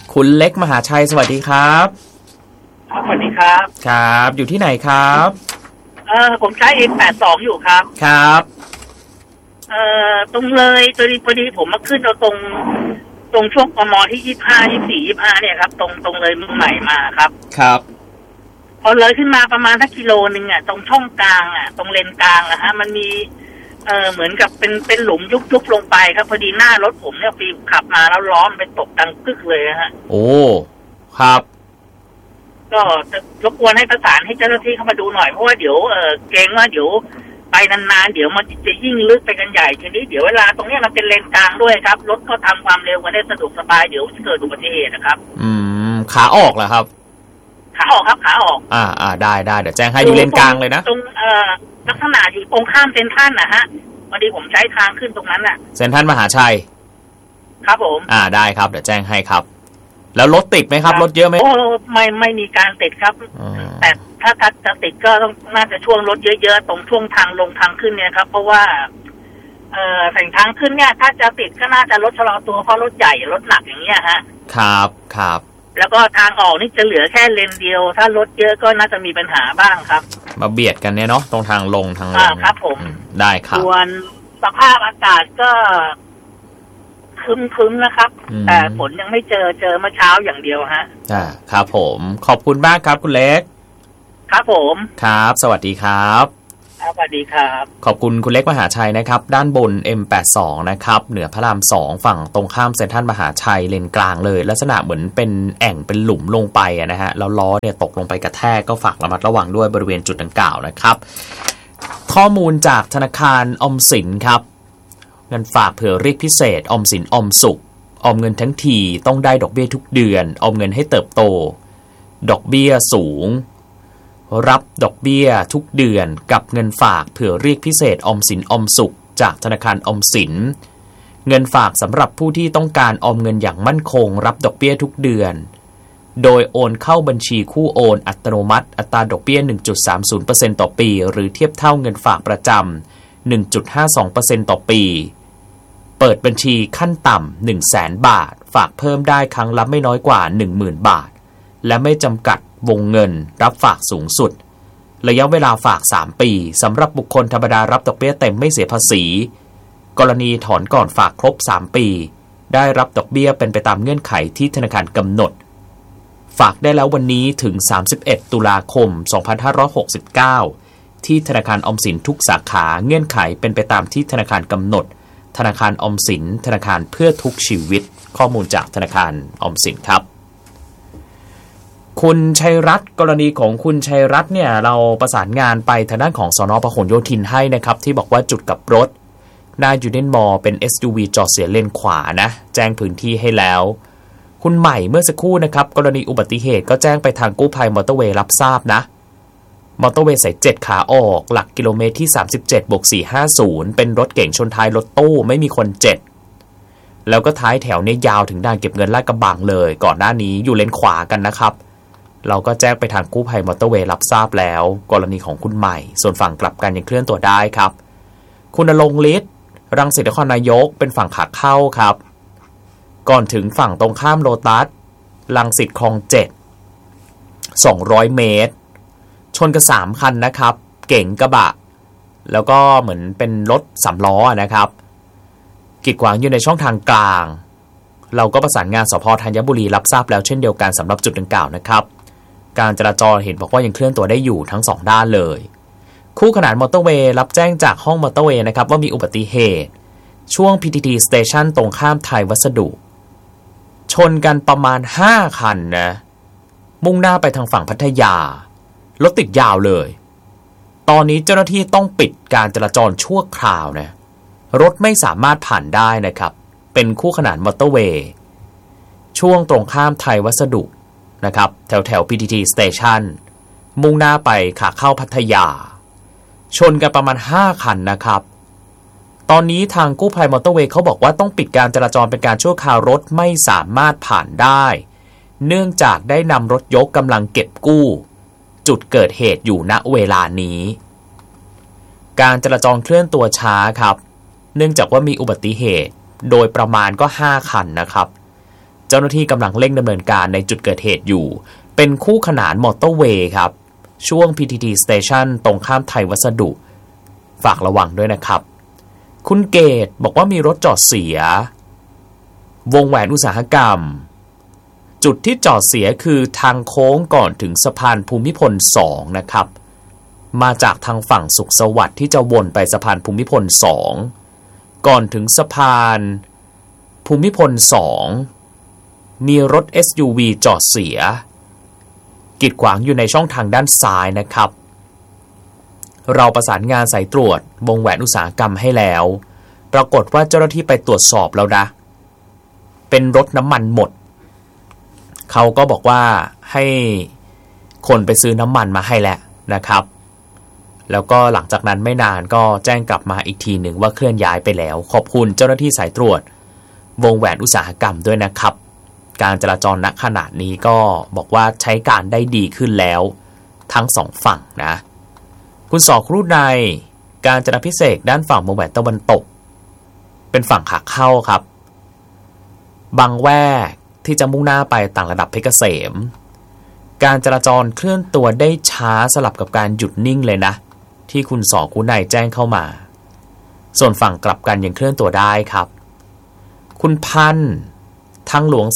คุณเล็กมหาชัยสวัสดีครับสวัสดีครับครับอยู่ที่ไหนครับผมใช้ M82 อยู่ครับครับตรงเลยพอดีผมมาขึ้นเอาตรงช่วงกมที่25เนี่ยครับตรงเลยเมืองใหม่มาครับครับพอเลยขึ้นมาประมาณสักกิโลนึงอ่ะตรงช่องกลางอ่ะตรงเลนกลางอะฮะมันมีเหมือนกับเป็นหลุมยุบลงไปครับพอดีหน้ารถผมเนี่ยฟีขับมาแล้วล้อมไปตกดังกึกเลยฮะโอ้ครับก็จะรบกวนให้ประสานให้เจ้าหน้าที่เข้ามาดูหน่อยเพราะว่าเดี๋ยวเกรงว่าเดี๋ยวไปนานๆเดี๋ยวมันจะยิ่งลึกไปกันใหญ่ทีนี้เดี๋ยวเวลาตรงนี้มันเป็นเลนกลางด้วยครับรถก็ทำความเร็วกันได้สะดวกสบายเดี๋ยวจะเกิดอุบัติเหตุนะครับขาออกเหรอครับขาออกครับขาออกได้เดี๋ยวแจ้งให้อยู่เลนกลางเลยนะตรงลักษณะอยู่ตรงข้ามเซ็นทรัลนะฮะพอดีผมใช้ทางขึ้นตรงนั้นน่ะเซ็นทรัลมหาชัยครับผมได้ครับเดี๋ยวแจ้งให้ครับแล้วรถติดไหมครับรถเยอะไหมโอ้ไม่มีการติดครับแต่ถ้าจะติดก็ต้องน่าจะช่วงรถเยอะๆตรงช่วงทางลงทางขึ้นเนี่ยครับเพราะว่าแสงทางขึ้นเนี่ยถ้าจะติดก็น่าจะรถชะลอตัวเพราะรถใหญ่รถหนักอย่างเงี้ยฮะครับแล้วก็ทางออกนี่จะเหลือแค่เลนเดียวถ้ารถเยอะก็น่าจะมีปัญหาบ้างครับมาเบียดกันเนี่ยเนาะตรงทางลงครับผมได้ครับส่วนสภาพอากาศก็ครึ้มนะครับแต่ฝนยังไม่เจอเมื่อเช้าอย่างเดียวฮะครับผมขอบคุณมากครับคุณเล็กครับผมครับสวัสดีครับสวัสดีครับขอบคุณคุณเล็กมหาชัยนะครับด้านบน M82 นะครับเหนือพระราม2ฝั่งตรงข้ามเซ็นทรัลมหาชัยเลนกลางเลยลักษณะเหมือนเป็นแอ่งเป็นหลุมลงไปนะฮะแล้วล้อเนี่ยตกลงไปกระแทกก็ฝากระมัดระวังด้วยบริเวณจุดดังกล่าวนะครับข้อมูลจากธนาคารออมสินครับเงินฝากเผื่อเรียกพิเศษออมสินออมสุขออมเงินทั้งทีต้องได้ดอกเบี้ยทุกเดือนออมเงินให้เติบโตดอกเบี้ยสูงรับดอกเบี้ยทุกเดือนกับเงินฝากเผื่อเรียกพิเศษออมสินออมสุขจากธนาคารออมสินเงินฝากสำหรับผู้ที่ต้องการออมเงินอย่างมั่นคงรับดอกเบี้ยทุกเดือนโดยโอนเข้าบัญชีคู่โอนอัตโนมัติอัตราดอกเบี้ย 1.30% ต่อปีหรือเทียบเท่าเงินฝากประจำ 1.52% ต่อปีเปิดบัญชีขั้นต่ำ 100,000 บาทฝากเพิ่มได้ครั้งละไม่น้อยกว่า 10,000 บาทและไม่จำกัดวงเงินรับฝากสูงสุดระยะเวลาฝาก3ปีสำหรับบุคคลธรรมดารับดอกเบี้ยเต็มไม่เสียภาษีกรณีถอนก่อนฝากครบ3ปีได้รับดอกเบี้ยเป็นไปตามเงื่อนไขที่ธนาคารกำหนดฝากได้แล้ววันนี้ถึง31ตุลาคม2569ที่ธนาคารออมสินทุกสาขาเงื่อนไขเป็นไปตามที่ธนาคารกำหนดธนาคารออมสินธนาคารเพื่อทุกชีวิตข้อมูลจากธนาคารออมสินครับคุณชัยรัตน์กรณีของคุณชัยรัตน์เนี่ยเราประสานงานไปทางด้านของสน.พหลโยธินให้นะครับที่บอกว่าจุดกลับรถหน้ายูเนียนมอลล์เป็น SUV จอดเสียเลนขวานะแจ้งพื้นที่ให้แล้วคุณใหม่เมื่อสักครู่นะครับกรณีอุบัติเหตุก็แจ้งไปทางกู้ภัยมอเตอร์เวย์รับทราบนะมอเตอร์เวย์สาย7ขาออกหลักกิโลเมตรที่ 37+450 เป็นรถเก๋งชนท้ายรถตู้ไม่มีคนเจ็บแล้วก็ท้ายแถวเนี่ยยาวถึงด่านเก็บเงินลาดกระบังเลยก่อนหน้านี้อยู่เลนขวากันนะครับเราก็แจ้งไปทางกู้ภัยมอเตอร์เวย์รับทราบแล้วกรณีของคุณใหม่ส่วนฝั่งกลับกันยังเคลื่อนตัวได้ครับคุณณรงค์ฤทธิ์รังสิตนครนายกเป็นฝั่งขาเข้าครับก่อนถึงฝั่งตรงข้ามโลตัสรังสิตคลอง7 200 เมตรชนกัน3คันนะครับเก๋งกระบะแล้วก็เหมือนเป็นรถ3ล้อนะครับกีดขวางอยู่ในช่องทางกลางเราก็ประสานงานสภ.ธัญบุรีรับทราบแล้วเช่นเดียวกันสำหรับจุดดังกล่าวนะครับการจราจรเห็นบอกว่ายังเคลื่อนตัวได้อยู่ทั้ง2ด้านเลยคู่ขนานมอเตอร์เวย์รับแจ้งจากห้องมอเตอร์เวย์นะครับว่ามีอุบัติเหตุช่วง PTT Station ตรงข้ามไทยวัสดุชนกันประมาณ5คันนะมุ่งหน้าไปทางฝั่งพัทยารถติดยาวเลยตอนนี้เจ้าหน้าที่ต้องปิดการจราจรชั่วคราวนะรถไม่สามารถผ่านได้นะครับเป็นคู่ขนานมอเตอร์เวย์ช่วงตรงข้ามไทยวัสดุนะครับแถว PTT Station มุ่งหน้าไปขาเข้าพัทยาชนกันประมาณ5คันนะครับตอนนี้ทางกู้ภัยมอเตอร์เวย์เขาบอกว่าต้องปิดการจราจรเป็นการชั่วคราวรถไม่สามารถผ่านได้เนื่องจากได้นำรถยกกำลังเก็บกู้จุดเกิดเหตุอยู่ณเวลานี้การจราจรเคลื่อนตัวช้าครับเนื่องจากว่ามีอุบัติเหตุโดยประมาณก็5คันนะครับเจ้าหน้าที่กำลังเร่งดำเนินการในจุดเกิดเหตุอยู่เป็นคู่ขนานมอเตอร์เวย์ครับช่วง PTT Station ตรงข้ามไทยวัสดุฝากระวังด้วยนะครับคุณเกตบอกว่ามีรถจอดเสียวงแหวนอุตสาหกรรมจุดที่จอดเสียคือทางโค้งก่อนถึงสะพานภูมิพล2นะครับมาจากทางฝั่งสุขสวัสดิ์ที่จะวนไปสะพานภูมิพล2ก่อนถึงสะพานภูมิพล2มีรถ SUV จอดเสียกีดขวางอยู่ในช่องทางด้านซ้ายนะครับเราประสานงานสายตรวจวงแหวนอุตสาหกรรมให้แล้วปรากฏว่าเจ้าหน้าที่ไปตรวจสอบแล้วนะเป็นรถน้ำมันหมดเขาก็บอกว่าให้คนไปซื้อน้ำมันมาให้แล้วนะครับแล้วก็หลังจากนั้นไม่นานก็แจ้งกลับมาอีกทีหนึ่งว่าเคลื่อนย้ายไปแล้วขอบคุณเจ้าหน้าที่สายตรวจวงแหวนอุตสาหกรรมด้วยนะครับการจราจรณขณะนี้ก็บอกว่าใช้การได้ดีขึ้นแล้วทั้งสองฝั่งนะคุณสอครูในการจราพิเศษด้านฝั่งวงแหวนตะวันตกเป็นฝั่งขาเข้าครับบางแวกที่จะมุ่งหน้าไปต่างระดับเพชรเกษมการจราจรเคลื่อนตัวได้ช้าสลับกับการหยุดนิ่งเลยนะที่คุณสอครูในแจ้งเข้ามาส่วนฝั่งกลับกันยังเคลื่อนตัวได้ครับคุณพันธ์ทางหลวง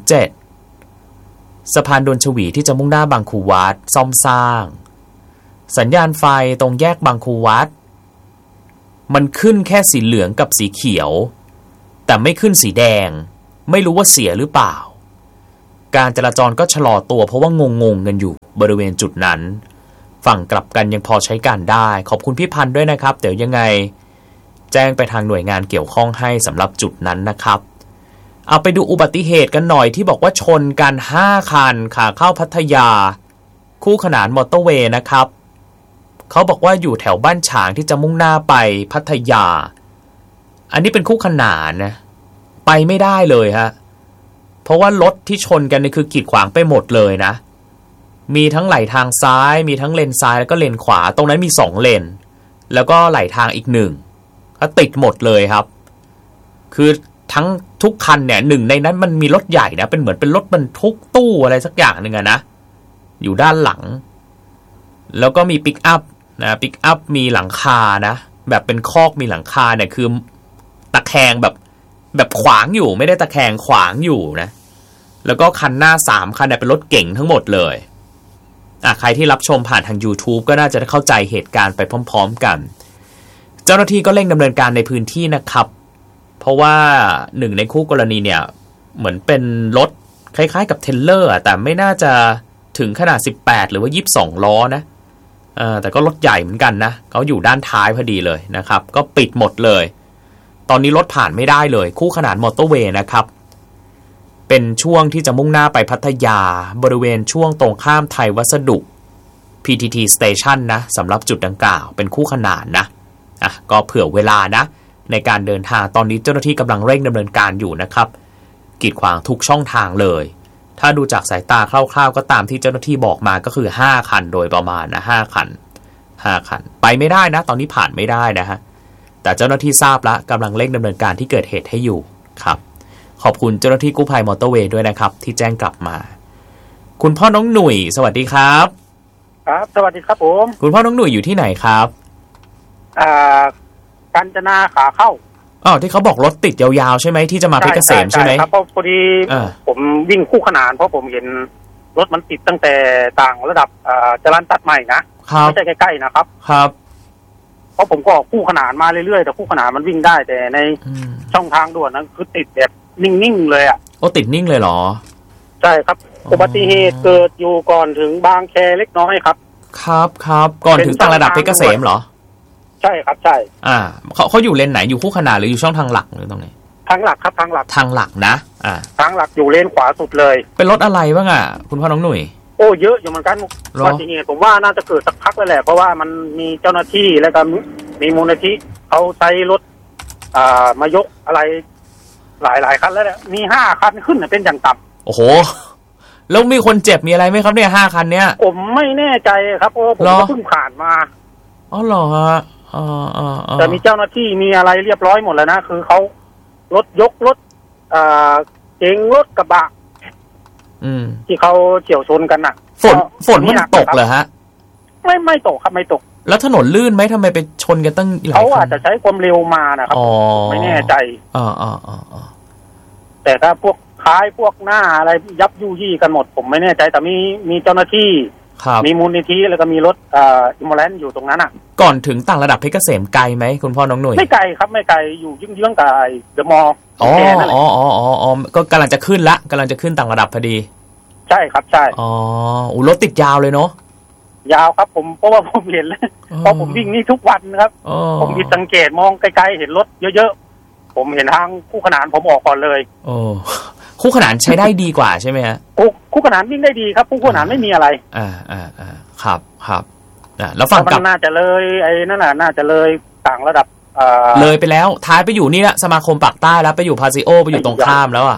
307สะพานดวนชวีที่จะมุ่งหน้าบางคูวัดซ่อมสร้างสัญญาณไฟตรงแยกบางคูวัดมันขึ้นแค่สีเหลืองกับสีเขียวแต่ไม่ขึ้นสีแดงไม่รู้ว่าเสียหรือเปล่าการจราจรก็ชะลอตัวเพราะว่างงกันอยู่บริเวณจุดนั้นฝั่งกลับกันยังพอใช้การได้ขอบคุณพี่พันธ์ด้วยนะครับเดี๋ยวยังไงแจ้งไปทางหน่วยงานเกี่ยวข้องให้สำหรับจุดนั้นนะครับเอาไปดูอุบัติเหตุกันหน่อยที่บอกว่าชนกัน5คันขาเข้าพัทยาคู่ขนานมอเตอร์เวย์นะครับเขาบอกว่าอยู่แถวบ้านฉางที่จะมุ่งหน้าไปพัทยาอันนี้เป็นคู่ขนานนะไปไม่ได้เลยฮะเพราะว่ารถที่ชนกันนี่คือกีดขวางไปหมดเลยนะมีทั้งไหลทางซ้ายมีทั้งเลนซ้ายแล้วก็เลนขวาตรงนั้นมี2เลนแล้วก็ไหลทางอีก1ก็ติดหมดเลยครับคือทั้งทุกคันเนี่ยหนึ่งในนั้นมันมีรถใหญ่นะเป็นเหมือนเป็นรถบรรทุกตู้อะไรสักอย่างหนึ่งนะอยู่ด้านหลังแล้วก็มีปิกอัพนะปิกอัพมีหลังคานะแบบเป็นคอกมีหลังคาเนี่ยคือตะแคงแบบขวางอยู่ไม่ได้ตะแคงขวางอยู่นะแล้วก็คันหน้า3คันเนี่ยเป็นรถเก๋งทั้งหมดเลยใครที่รับชมผ่านทาง YouTube ก็น่าจะเข้าใจเหตุการณ์ไปพร้อมๆกันเจ้าหน้าที่ก็เร่งดำเนินการในพื้นที่นะครับเพราะว่าหนึ่งในคู่กรณีเนี่ยเหมือนเป็นรถคล้ายๆกับเทรลเลอร์แต่ไม่น่าจะถึงขนาด18หรือว่า22ล้อนะแต่ก็รถใหญ่เหมือนกันนะเขาอยู่ด้านท้ายพอดีเลยนะครับก็ปิดหมดเลยตอนนี้รถผ่านไม่ได้เลยคู่ขนานมอเตอร์เวย์นะครับเป็นช่วงที่จะมุ่งหน้าไปพัทยาบริเวณช่วงตรงข้ามไทยวัสดุ PTT Station นะสำหรับจุดดังกล่าวเป็นคู่ขนานนะก็เผื่อเวลานะในการเดินทางตอนนี้เจ้าหน้าที่กำลังเร่งดำเนินการอยู่นะครับกีดขวางทุกช่องทางเลยถ้าดูจากสายตาคร่าวๆก็ตามที่เจ้าหน้าที่บอกมาก็คือ5คันโดยประมาณนะ5คันไปไม่ได้นะตอนนี้ผ่านไม่ได้นะฮะแต่เจ้าหน้าที่ทราบแล้วกำลังเร่งดำเนินการที่เกิดเหตุให้อยู่ครับขอบคุณเจ้าหน้าที่กู้ภัยมอเตอร์เวย์ด้วยนะครับที่แจ้งกลับมาคุณพ่อน้องหนุ่ยสวัสดีครับครับสวัสดีครับผมคุณพ่อน้องหนุ่ยอยู่ที่ไหนครับกาญจนาขาเข้าที่เขาบอกรถติดยาวๆใช่ไหมที่จะมาเพชรเกษมใช่ไหมครับเพราะพอดีผมวิ่งคู่ขนานเพราะผมเห็นรถมันติดตั้งแต่ต่างระดับจรัญตัดใหม่นะไม่ใช่ใกล้ๆนะครับครับเพราะผมก็คู่ขนานมาเรื่อยๆแต่คู่ขนานมันวิ่งได้แต่ในช่องทางด่วนนั้นคือติดแบบนิ่งๆเลยติดนิ่งเลยเหรอใช่ครับอุบัติเหตุเกิดอยู่ก่อนถึงบางแคเล็กน้อยครับครับก่อนถึงต่างระดับเพชรเกษมเหรอใช่ครับใช่เขาอยู่เลนไหนอยู่คู่ขนานหรืออยู่ช่องทางหลักหรือตรงไหนทางหลักครับทางหลักนะทางหลักอยู่เลนขวาสุดเลยเป็นรถอะไรบ้างคุณพ่อน้องหนุ่ยเยอะอยู่เหมือนกันอุบัติเหตุผมว่าน่าจะเกิดสักพักแล้วแหละเพราะว่ามันมีเจ้าหน้าที่แล้วก็มีมูลนิธิเขาใช้รถมายกอะไรหลายคันแล้วแหละมี5คันขึ้นเป็นอย่างต่ำโอ้โหแล้วมีคนเจ็บมีอะไรไหมครับเนี่ย5คันเนี้ยผมไม่แน่ใจครับเพราะผมก็เพิ่งผ่านมาเหรอฮะแต่มีเจ้าหน้าที่มีอะไรเรียบร้อยหมดแล้วนะคือเขารถยกรถเก๋งรถกระบะที่เขาเฉี่ยวชนกันน่ะฝนมันตกเหรอฮะไม่ตกครับไม่ตกแล้วถนนลื่นไหมทำไมไปชนกันตั้งหลายคันเขาอาจจะใช้ความเร็วมานะครับไม่แน่ใจแต่ถ้าพวกท้ายพวกหน้าอะไรยับยุยี่กันหมดผมไม่แน่ใจแต่มีเจ้าหน้าที่มีมูลนิธิแล้วก็มีรถอิมมอแลนซ์อยู่ตรงนั้นอ่ะก่อนถึงต่างระดับเพชรเกษมไกลไหมคุณพ่อน้องหนุ่ยไม่ไกลครับไม่ไกลอยู่เยื้องๆกับเดอะมอลล์ก็กำลังจะขึ้นต่างระดับพอดีใช่ครับใช่รถติดยาวเลยเนาะยาวครับผมเพราะว่าผมเห็นแล้วเพราะผมวิ่งนี่ทุกวันครับผมมีสังเกตมองไกลๆเห็นรถเยอะๆผมเห็นทางคู่ขนานผมออกก่อนเลยคู่ขนานใช้ได้ดีกว่าใช่ไหมฮะคู่ขนานวิ่งได้ดีครับคู่ขนานไม่มีอะไรครับแล้วฝั่งกลับน่าจะเลยไอ้นั่นน่าจะเลยต่างระดับเลยไปแล้วท้ายไปอยู่นี่ละสมาคมปากใต้แล้วไปอยู่พาซิโอไปอยู่ตรงข้ามแล้ว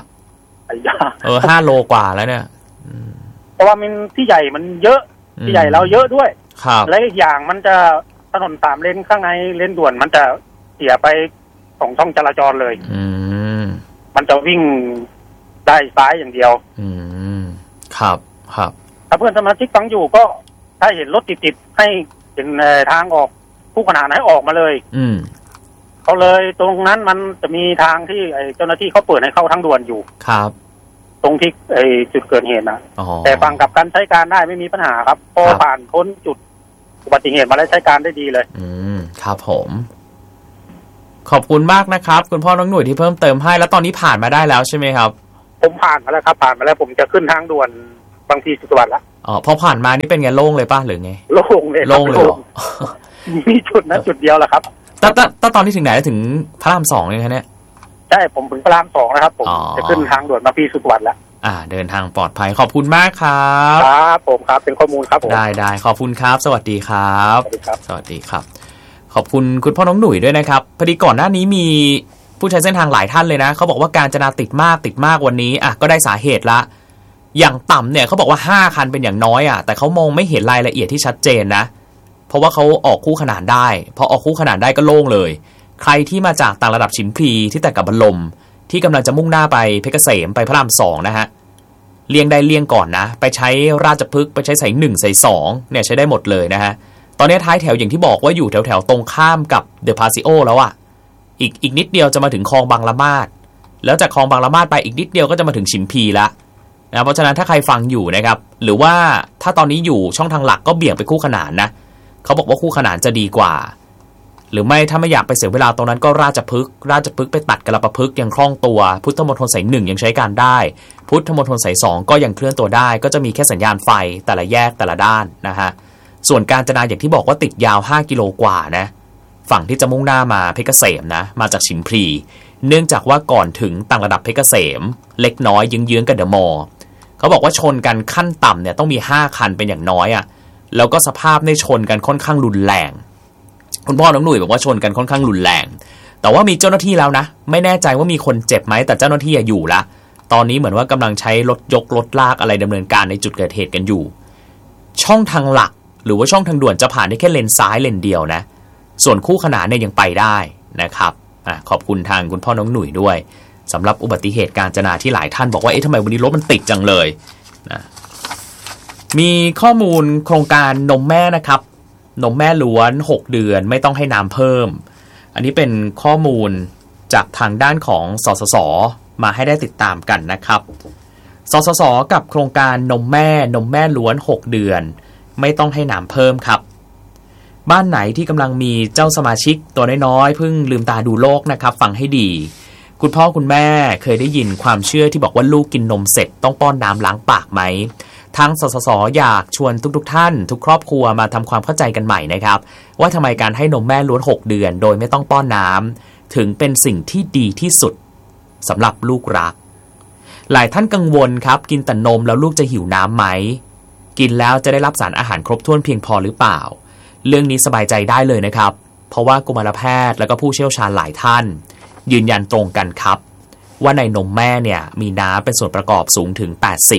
5 โลกว่าแล้วเนี่ยเพราะว่ามันที่ใหญ่มันเยอะที่ใหญ่เราเยอะด้วยและอีกอย่างมันจะถนน3 เลนข้างในเลนด่วนมันจะเสียไป2 ช่องจราจรเลยมันจะวิ่งได้ซ้ายอย่างเดียวครับถ้าเพื่อนสมาชิกฟังอยู่ก็ถ้าเห็นรถติดให้เห็นทางออกคู่ขนานให้ออกมาเลยเขาเลยตรงนั้นมันจะมีทางที่เจ้าหน้าที่เขาเปิดให้เข้าทางด่วนอยู่ครับตรงที่จุดเกิดเหตุนะแต่ฝั่งกับการใช้การได้ไม่มีปัญหาครับพอผ่านพ้นจุดอุบัติเหตุมาแล้วใช้การได้ดีเลยครับผมขอบคุณมากนะครับคุณพ่อน้องหนุ่ยที่เพิ่มเติมให้แล้วตอนนี้ผ่านมาได้แล้วใช่ไหมครับผมผ่านมาแล้วครับผ่านมาแล้วผมจะขึ้นทางด่วนบางทีสุขสวัสดิ์ละพอผ่านมานี่เป็นไงโล่งเลยป่ะหรือไงโล่งเลยมีจุดนะจุดเดียวแหละครับตอนนี้ถึงไหนถึงพระราม2เนี่ยใช่ผมถึงพระราม2นะครับผมจะขึ้นทางด่วนบางพีสุขสวัสดิ์ละเดินทางปลอดภัยขอบคุณมากครับครับผมครับเป็นข้อมูลครับผมได้ขอบคุณครับสวัสดีครับสวัสดีครับขอบคุณคุณพ่อน้องหนุ่ยด้วยนะครับพอดีก่อนหน้านี้มีผู้ใช้เส้นทางหลายท่านเลยนะเขาบอกว่าการจราติดมากวันนี้ก็ได้สาเหตุละอย่างต่ำเนี่ยเขาบอกว่า5 คันเป็นอย่างน้อยแต่เขามองไม่เห็นรายละเอียดที่ชัดเจนนะเพราะว่าเขาออกคู่ขนานได้พอออกคู่ขนานได้ก็โล่งเลยใครที่มาจากต่างระดับฉิมพลีที่แต่กับบรรลมที่กำลังจะมุ่งหน้าไปเพชรเกษมไปพระราม2นะฮะเลี่ยงได้เลี่ยงก่อนนะไปใช้ราชพฤกษ์ไปใช้สาย1สาย2เนี่ยใช้ได้หมดเลยนะฮะตอนนี้ท้ายแถวอย่างที่บอกว่าอยู่แถวตรงข้ามกับเดอะพาซิโอแล้วอีกนิดเดียวจะมาถึงคลองบางละมาดแล้วจากคลองบางละมาดไปอีกนิดเดียวก็จะมาถึงฉิมพลีละนะเพราะฉะนั้นถ้าใครฟังอยู่นะครับหรือว่าถ้าตอนนี้อยู่ช่องทางหลักก็เบี่ยงไปคู่ขนานนะเขาบอกว่าคู่ขนานจะดีกว่าหรือไม่ถ้าไม่อยากไปเสียเวลาตรงนั้นก็ราชพฤกษ์ไปตัดกระปะพฤกษ์ยังคล่องตัวพุทธมณฑลสาย1ยังใช้การได้พุทธมณฑลสาย2ก็ยังเคลื่อนตัวได้ก็จะมีแค่สัญญาณไฟแต่ละแยกแต่ละด้านนะฮะส่วนกาญจนาอย่างที่บอกว่าติดยาว5 กิโลกว่านะฝั่งที่จะมุ่งหน้ามาเพชรเกษมนะมาจากฉิมพลีเนื่องจากว่าก่อนถึงต่างระดับเพชรเกษมเล็กน้อยเยื้องๆกับเดอะมอลล์เขาบอกว่าชนกันขั้นต่ำเนี่ยต้องมี5 คันเป็นอย่างน้อยแล้วก็สภาพได้ชนกันค่อนข้างรุนแรงคุณพ่อน้องหนุ่ยบอกว่าชนกันค่อนข้างรุนแรงแต่ว่ามีเจ้าหน้าที่แล้วนะไม่แน่ใจว่ามีคนเจ็บไหมแต่เจ้าหน้าที่อยู่ละตอนนี้เหมือนว่ากำลังใช้รถยกรถลากอะไรดำเนินการในจุดเกิดเหตุกันอยู่ช่องทางหลักหรือว่าช่องทางด่วนจะผ่านได้แค่เลนซ้ายเลนเดียวนะส่วนคู่ขนานเนี่ยยังไปได้นะครับขอบคุณทางคุณพ่อน้องหนุ่ยด้วยสำหรับอุบัติเหตุกาญจนาที่หลายท่านบอกว่าทำไมวันนี้รถมันติดจังเลยนะมีข้อมูลโครงการนมแม่นะครับนมแม่ล้วน6 เดือนไม่ต้องให้น้ำเพิ่มอันนี้เป็นข้อมูลจากทางด้านของสสส.มาให้ได้ติดตามกันนะครับสสส.กับโครงการนมแม่ล้วน6 เดือนไม่ต้องให้น้ำเพิ่มครับบ้านไหนที่กำลังมีเจ้าสมาชิกตัวน้อยๆเพิ่งลืมตาดูโลกนะครับฟังให้ดีคุณพ่อคุณแม่เคยได้ยินความเชื่อที่บอกว่าลูกกินนมเสร็จต้องป้อนน้ำล้างปากไหมทางสสส.อยากชวนทุกท่านทุกครอบครัวมาทำความเข้าใจกันใหม่นะครับว่าทำไมการให้นมแม่ล้วน6 เดือนโดยไม่ต้องป้อนน้ำถึงเป็นสิ่งที่ดีที่สุดสำหรับลูกรักหลายท่านกังวลครับกินแต่นมแล้วลูกจะหิวน้ำไหมกินแล้วจะได้รับสารอาหารครบถ้วนเพียงพอหรือเปล่าเรื่องนี้สบายใจได้เลยนะครับเพราะว่ากุมารแพทย์และก็ผู้เชี่ยวชาญหลายท่านยืนยันตรงกันครับว่าในนมแม่เนี่ยมีน้ำเป็นส่วนประกอบสูงถึง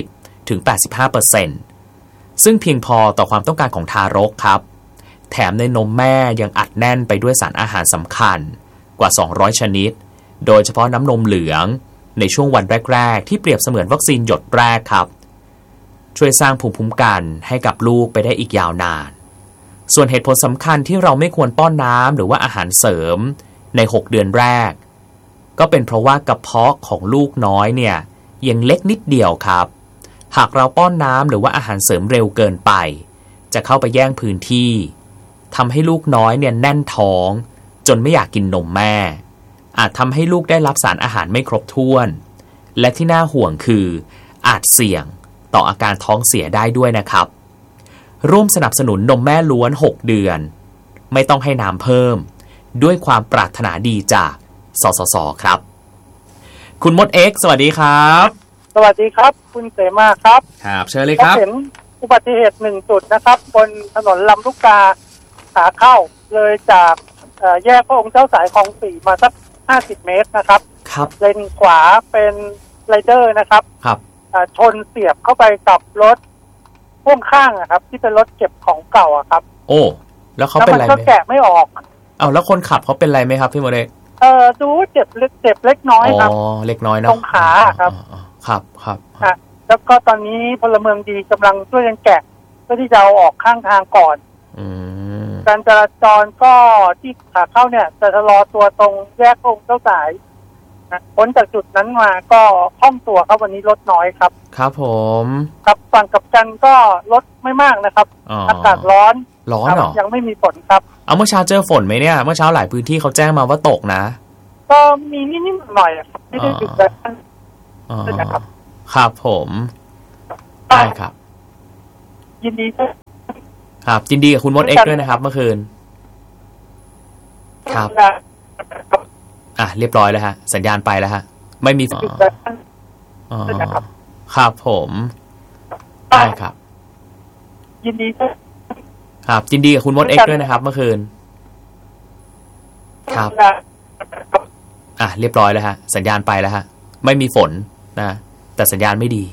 80-85% ซึ่งเพียงพอต่อความต้องการของทารกครับแถมในนมแม่ยังอัดแน่นไปด้วยสารอาหารสำคัญกว่า200 ชนิดโดยเฉพาะน้ำนมเหลืองในช่วงวันแรกๆที่เปรียบเสมือนวัคซีนหยดแรกครับช่วยสร้างภูมิคุ้มกันให้กับลูกไปได้อีกยาวนานส่วนเหตุผลสำคัญที่เราไม่ควรป้อนน้ำหรือว่าอาหารเสริมใน6เดือนแรกก็เป็นเพราะว่ากระเพาะของลูกน้อยเนี่ยยังเล็กนิดเดียวครับหากเราป้อนน้ำหรือว่าอาหารเสริมเร็วเกินไปจะเข้าไปแย่งพื้นที่ทำให้ลูกน้อยเนี่ยแน่นท้องจนไม่อยากกินนมแม่อาจทำให้ลูกได้รับสารอาหารไม่ครบถ้วนและที่น่าห่วงคืออาจเสี่ยงต่ออาการท้องเสียได้ด้วยนะครับร่วมสนับสนุนนมแม่ล้วน6เดือนไม่ต้องให้น้ำเพิ่มด้วยความปรารถนาดีจากสสส.ครับคุณมดเอ็กซ์สวัสดีครับสวัสดีครับคุณเสมาครับครับเชิญเลยครับเห็นอุบัติเหตุ1จุดนะครับบนถนนลำลูกกาขาเข้าเลยจากแยกพระองค์เจ้าสายคลอง4มาสัก50 เมตรนะครับครับเลนขวาเป็นไรเดอร์นะครับครับชนเสียบเข้าไปกับรถพ่วงข้างนะครับที่เป็นรถเก็บของเก่าอะครับโอ้แล้วเขาเป็นไรไหมก็แกะไม่ออกเอาแล้วคนขับเขาเป็นไรไหมครับพี่โมเดกดูเจ็บเล็กน้อยครับอ๋อเล็กน้อยนะตรงขาครับครับแล้วก็ตอนนี้พลเมืองดีกำลังช่วยกันแกะเพื่อที่จะเอาออกข้างทางก่อนการจราจรก็ที่ขาเข้าเนี่ยจะชะลอตัวตรงแยกพระองค์เจ้าสายพ้นจากจุดนั้นมาก็คล่องตัวครับวันนี้รถน้อยครับครับผมครับฝั่งกับกันก็รถไม่มากนะครับอากาศร้อนเหรอยังไม่มีฝนครับเอาเมื่อเช้าเจอฝนไหมเนี่ยเมื่อเช้าหลายพื้นที่เขาแจ้งมาว่าตกนะก็มีนิดๆหน่อยครับไม่ได้ถึงกับนะครับครับผมได้ครับยินดีครับยินดีกับคุณมดเอ็กซ์ด้วยนะครับเมื่อคืนครับเรียบร้อยแล้วฮะสัญญาณไปแล้วฮะไม่มีครับผมได้ครับยินดีครับยินดีกับคุณมดเอ็กซ์ด้วยนะครับเมื่อคืนครับเรียบร้อยแล้วฮะสัญญาณไปแล้วฮะไม่มีฝนนะแต่สัญญาณไม่ดี